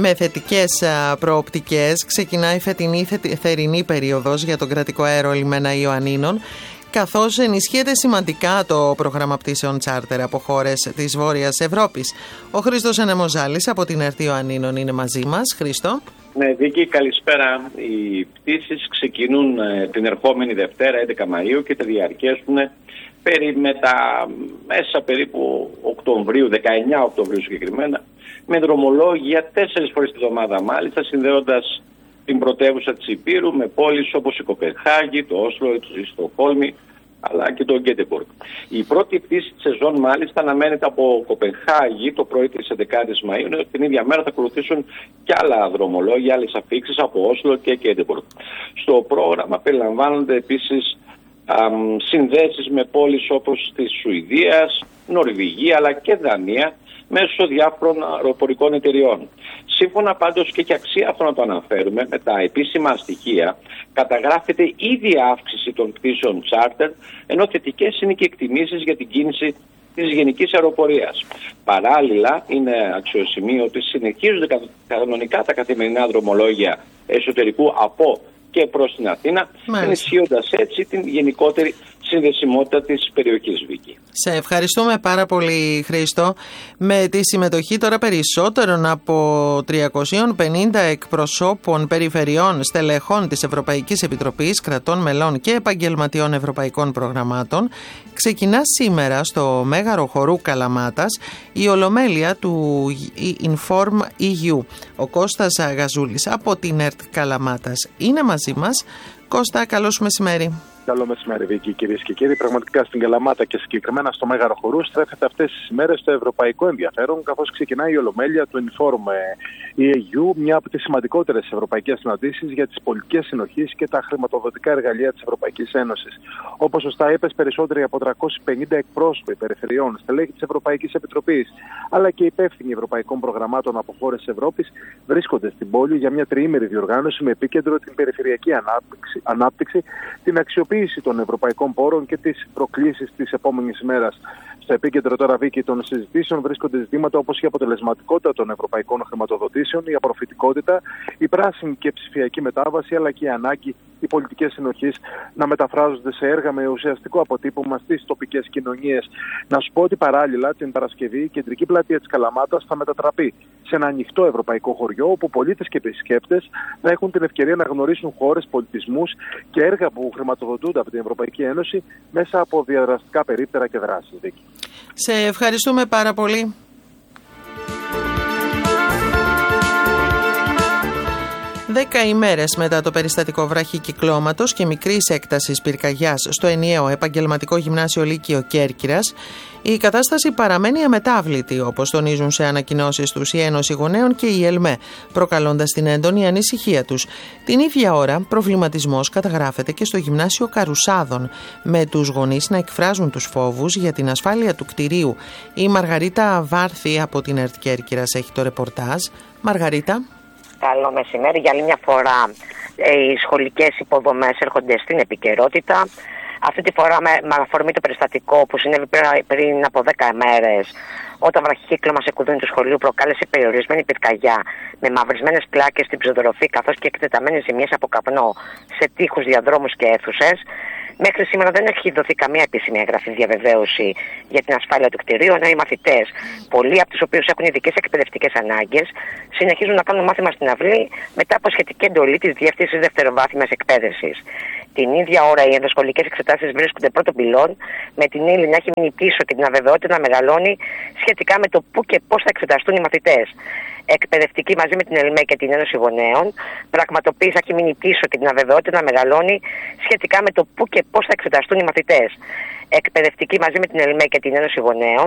Με θετικές προοπτικές ξεκινάει η φετινή θερινή περίοδος για τον κρατικό αέρο λιμένα Ιωαννίνων, καθώς ενισχύεται σημαντικά το πρόγραμμα πτήσεων τσάρτερ από χώρες της Βόρειας Ευρώπης. Ο Χρήστος Ενεμοζάλης από την ΕΡΤ Ιωαννίνων είναι μαζί μας. Χρήστο. Ναι, Βίκη, καλησπέρα. Οι πτήσεις ξεκινούν την ερχόμενη Δευτέρα, 11 Μαΐου και θα διαρκέσουν μέσα περίπου Οκτωβρίου, 19 Οκτωβρίου συγκεκριμένα, με δρομολόγια 4 φορές τη εβδομάδα μάλιστα, συνδέοντας την πρωτεύουσα της Υπήρου με πόλεις όπως η Κοπενχάγη, το Όσλο, η Στοκχόλμη αλλά και το Γκέτεμποργκ. Η πρώτη πτήση της σεζόν μάλιστα αναμένεται από Κοπενχάγη το πρωί της 11ης Μαΐου. Την ίδια μέρα θα ακολουθήσουν και άλλα δρομολόγια, άλλες αφήξεις από Όσλο και Γκέτεμποργκ. Στο πρόγραμμα περιλαμβάνονται επίσης συνδέσεις με πόλεις όπως της Σουηδίας, Νορβηγία αλλά και Δανία μέσω διάφορων αεροπορικών εταιριών. Σύμφωνα πάντως και έχει αξία αυτό να το αναφέρουμε, με τα επίσημα στοιχεία καταγράφεται ήδη αύξηση των πτήσεων charter, ενώ θετικές είναι και εκτιμήσεις για την κίνηση της γενικής αεροπορίας. Παράλληλα, είναι αξιοσημείο ότι συνεχίζονται κανονικά τα καθημερινά δρομολόγια εσωτερικού από και προς την Αθήνα, ενισχύοντας έτσι την γενικότερη συνδεσιμότητα της περιοχής, Βίκη. Σε ευχαριστούμε πάρα πολύ, Χρήστο. Με τη συμμετοχή τώρα περισσότερων από 350 εκπροσώπων περιφερειών, στελεχών της Ευρωπαϊκής Επιτροπής, κρατών μελών και επαγγελματιών ευρωπαϊκών προγραμμάτων, ξεκινά σήμερα στο Μέγαρο Χορού Καλαμάτας η ολομέλεια του Inform EU. Ο Κώστας Γαζούλης από την ΕΡΤ Καλαμάτας είναι μαζί μας. Κώστα, καλώς μεσημέρι. Καλό μεσημέρι, Βίκη, κυρίες και κύριοι. Πραγματικά στην Καλαμάτα και συγκεκριμένα στο Μέγαρο Χορού στρέφεται αυτές τις ημέρες το ευρωπαϊκό ενδιαφέρον, καθώς ξεκινάει η ολομέλεια του Inform EU, μια από τις σημαντικότερες ευρωπαϊκές συναντήσεις για τις πολιτικές συνοχής και τα χρηματοδοτικά εργαλεία της Ευρωπαϊκής Ένωσης. Όπως σωστά είπες, περισσότεροι από 350 εκπρόσωποι περιφερειών, στελέχη της Ευρωπαϊκής Επιτροπής, αλλά και υπεύθυνοι ευρωπαϊκών προγραμμάτων από χώρες της Ευρώπης βρίσκονται στην πόλη για μια τριήμερη διοργάνωση με επίκεντρο την περιφερειακή ανάπτυξη, την αξιοποίηση των ευρωπαϊκών πόρων και τις προκλήσεις της επόμενης ημέρας. Στο επίκεντρο τώρα, Βίκη, των συζητήσεων βρίσκονται ζητήματα όπως η αποτελεσματικότητα των ευρωπαϊκών χρηματοδοτήσεων, η απορροφητικότητα, η πράσινη και ψηφιακή μετάβαση, αλλά και η ανάγκη οι πολιτικές συνοχής να μεταφράζονται σε έργα με ουσιαστικό αποτύπωμα στις τοπικές κοινωνίες. Να σου πω ότι παράλληλα την Παρασκευή η κεντρική πλατεία της Καλαμάτας θα μετατραπεί σε ένα ανοιχτό ευρωπαϊκό χωριό, όπου πολίτες και επισκέπτες θα έχουν την ευκαιρία να γνωρίσουν χώρες, πολιτισμούς και έργα που χρηματοδοτούνται από την Ευρωπαϊκή Ένωση μέσα από διαδραστικά περίπτερα και δράσεις. Σε ευχαριστούμε πάρα πολύ. Δέκα ημέρες μετά το περιστατικό βραχικυκλώματος και μικρής έκτασης πυρκαγιάς στο ενιαίο επαγγελματικό γυμνάσιο Λύκειο Κέρκυρας, η κατάσταση παραμένει αμετάβλητη, όπως τονίζουν σε ανακοινώσεις τους η Ένωση Γονέων και η ΕΛΜΕ, προκαλώντας την έντονη ανησυχία τους. Την ίδια ώρα, προβληματισμός καταγράφεται και στο γυμνάσιο Καρουσάδων, με τους γονείς να εκφράζουν τους φόβους για την ασφάλεια του κτηρίου. Η Μαργαρίτα Βάρθη από την ΕΡΤ Κέρκυρας έχει το ρεπορτάζ. Μαργαρίτα. Καλό μεσημέρι. Για άλλη μια φορά οι σχολικές υποδομές έρχονται στην επικαιρότητα. Αυτή τη φορά με αφορμή το περιστατικό που συνέβη πριν από 10 μέρες, όταν βραχικύκλωμα σε κουδούνι του σχολείου προκάλεσε περιορισμένη πυρκαγιά με μαυρισμένες πλάκες στην ψευδοροφή καθώς και εκτεταμένες ζημιές από καπνό σε τοίχους, διαδρόμους και αίθουσες. Μέχρι σήμερα δεν έχει δοθεί καμία επίσημη εγγραφή διαβεβαίωση για την ασφάλεια του κτηρίου, ενώ οι μαθητές, πολλοί από τους οποίους έχουν ειδικές εκπαιδευτικές ανάγκες, συνεχίζουν να κάνουν μάθημα στην αυλή μετά από σχετική εντολή της Διεύθυνσης Δευτεροβάθμιας Εκπαίδευσης. Την ίδια ώρα οι ενδοσχολικές εξετάσεις βρίσκονται πρώτο πυλών, με την ύλη να έχει μείνει πίσω και την αβεβαιότητα να μεγαλώνει σχετικά με το πού και πώς θα εξεταστούν οι μαθητές. Εκπαιδευτική μαζί με την ΕΛΜΕ και την Ένωση Γονέων πραγματοποίηση έχει μείνει πίσω και την αβεβαιότητα να μεγαλώνει σχετικά με το πού και πώς θα εξεταστούν οι μαθητές. Εκπαιδευτική μαζί με την ΕΛΜΕ και την Ένωση Γονέων